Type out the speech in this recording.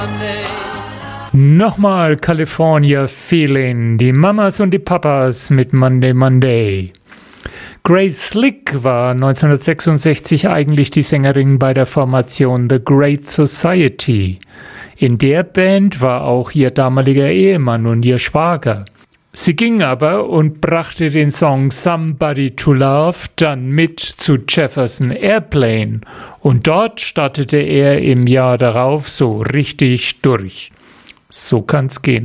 Nochmal California Feeling, die Mamas und die Papas mit Monday Monday. Grace Slick war 1966 eigentlich die Sängerin bei der Formation The Great Society. In der Band war auch ihr damaliger Ehemann und ihr Schwager. Sie ging aber und brachte den Song Somebody to Love dann mit zu Jefferson Airplane und dort startete er im Jahr darauf so richtig durch. So kann's gehen.